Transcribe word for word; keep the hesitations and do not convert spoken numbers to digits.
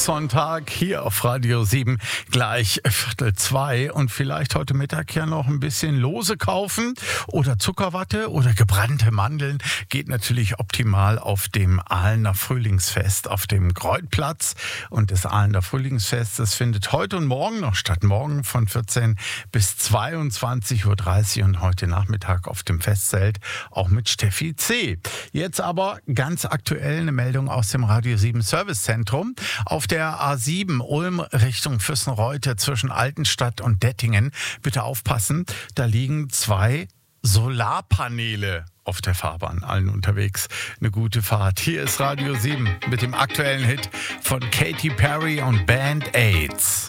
Sonntag hier auf Radio sieben, gleich Viertel zwei und vielleicht heute Mittag ja noch ein bisschen Lose kaufen oder Zuckerwatte oder gebrannte Mandeln. Geht natürlich optimal auf dem Ahlener Frühlingsfest auf dem Kreuzplatz. Und das Ahlener Frühlingsfest, das findet heute und morgen noch statt. Morgen von vierzehn bis zweiundzwanzig Uhr dreißig und heute Nachmittag auf dem Festzelt auch mit Steffi C. Jetzt aber ganz aktuell eine Meldung aus dem Radio sieben Servicezentrum. Auf der A sieben Ulm Richtung Füssenreute zwischen Altenstadt und Dettingen. Bitte aufpassen, da liegen zwei Solarpaneele auf der Fahrbahn. Allen unterwegs eine gute Fahrt. Hier ist Radio sieben mit dem aktuellen Hit von Katy Perry und Band Aids.